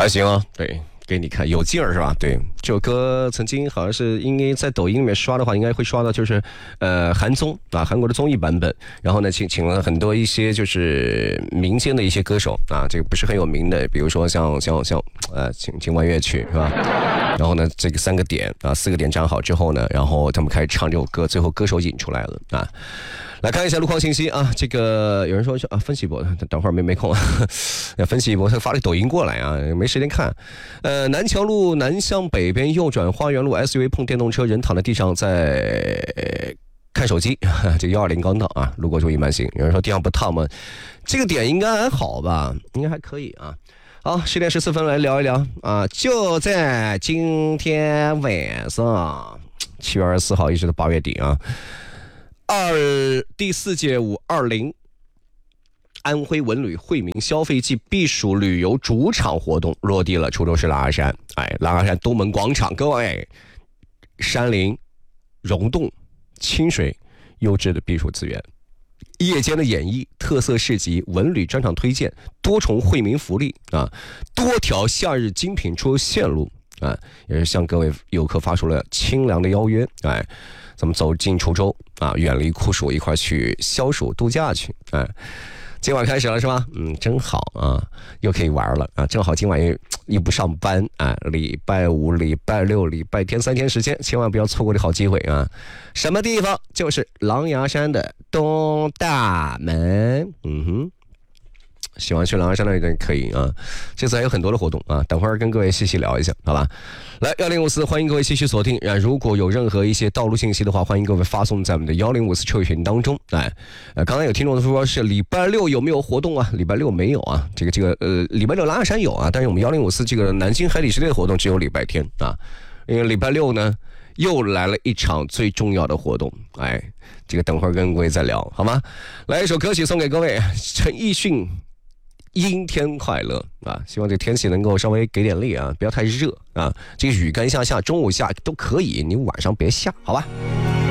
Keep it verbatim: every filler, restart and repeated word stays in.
还行啊，对。给你看有劲儿是吧？对，这首歌曾经好像是应该在抖音里面刷的话，应该会刷到，就是呃韩综啊，韩国的综艺版本。然后呢，请请了很多一些就是民间的一些歌手啊，这个不是很有名的，比如说像像像呃请请万乐曲是吧？然后呢，这个三个点啊，四个点站好之后呢，然后他们开始唱这首歌，最后歌手引出来了啊。来看一下路况信息啊，这个有人说啊，分析一波，等会儿没没空，要分析一波，他发了抖音过来啊，没时间看。呃，南桥路南向北边右转花园路 S U V 碰电动车，人躺在地上在看手机，这个幺二零刚到啊，路过注意慢行。有人说地上不烫吗？这个点应该还好吧，应该还可以啊。好，十点十四分来聊一聊啊，就在今天晚上，七月二十四号一直到八月底啊。二第四届五二零安徽文旅惠民消费季避暑旅游主场活动落地了滁州市狼牙山。哎，狼牙山东门广场，各位，山林、溶洞、清水，优质的避暑资源。夜间的演绎、特色市集、文旅专场推荐、多重惠民福利啊，多条夏日精品出线路啊，也是向各位游客发出了清凉的邀约。哎。咱们走进滁州啊，远离酷暑，一块去消暑度假去。哎，今晚开始了是吧？嗯，真好啊，又可以玩了啊！正好今晚又又不上班啊，礼拜五、礼拜六、礼拜天三天时间，千万不要错过这好机会啊！什么地方？就是狼牙山的东大门。嗯哼。喜欢去狼牙山的人可以啊，这次还有很多的活动啊，等会儿跟各位细细聊一下，好吧？来幺零五四，欢迎各位继续锁定啊！如果有任何一些道路信息的话，欢迎各位发送在我们的幺零五四车友群当中。哎，呃，刚才有听众说是礼拜六有没有活动啊？礼拜六没有啊，这个这个呃，礼拜六狼牙山有啊，但是我们幺零五四这个南京海底世界的活动只有礼拜天啊，因为礼拜六呢又来了一场最重要的活动，哎，这个等会儿跟各位再聊，好吗？来一首歌曲送给各位，陈奕迅。阴天快乐啊！希望这天气能够稍微给点力啊，不要太热啊。这个雨干下下，中午下都可以，你晚上别下，好吧？